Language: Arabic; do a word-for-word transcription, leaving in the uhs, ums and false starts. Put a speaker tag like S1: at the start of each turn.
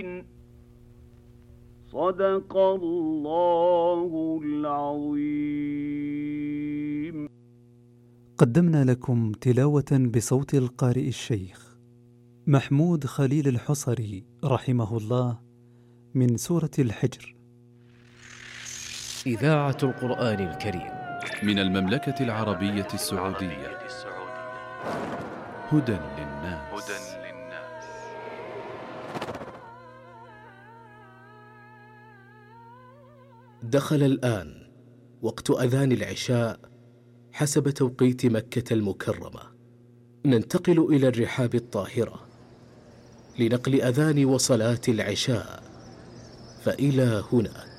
S1: صدق الله العظيم.
S2: قدمنا لكم تلاوة بصوت القارئ الشيخ محمود خليل الحصري رحمه الله من سورة الحجر.
S3: إذاعة القرآن الكريم
S4: من المملكة العربية السعودية. هدى للناس.
S3: دخل الآن وقت أذان العشاء حسب توقيت مكة المكرمة. ننتقل إلى الرحاب الطاهرة لنقل أذان وصلاة العشاء، فإلى هنا